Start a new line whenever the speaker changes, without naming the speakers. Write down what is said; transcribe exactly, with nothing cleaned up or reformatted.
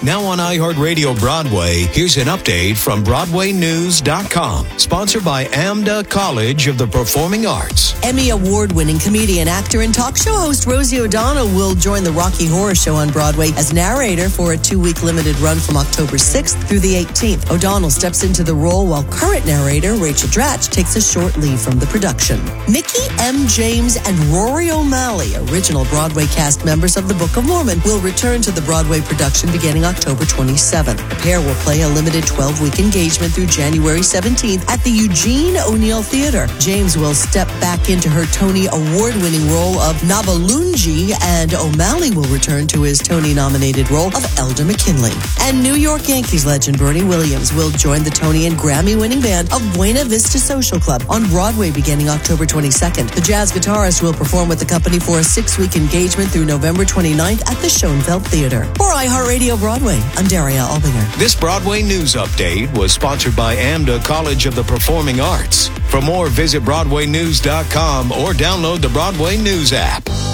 Now on iHeartRadio Broadway, here's an update from Broadway News dot com. Sponsored by AMDA College of the Performing Arts.
Emmy Award-winning comedian, actor, and talk show host Rosie O'Donnell will join the Rocky Horror Show on Broadway as narrator for a two-week limited run from October sixth through the eighteenth. O'Donnell steps into the role while current narrator Rachel Dratch takes a short leave from the production. Mickey M. James and Rory O'Malley, original Broadway cast members of the Book of Mormon, will return to the Broadway production beginning October twenty-seventh. The pair will play a limited twelve-week engagement through January seventeenth at the Eugene O'Neill Theater. James will step back into her Tony Award-winning role of Nabalunji, and O'Malley will return to his Tony-nominated role of Elder McKinley. And New York Yankees legend Bernie Williams will join the Tony and Grammy-winning band of Buena Vista Social Club on Broadway beginning October twenty-second. The jazz guitarist will perform with the company for a six-week engagement through November twenty-ninth at the Schoenfeld Theater. For iHeartRadio Broadway, I'm Daria Albinger.
This Broadway News Update was sponsored by AMDA College of the Performing Arts. For more, visit Broadway News dot com or download the Broadway News app.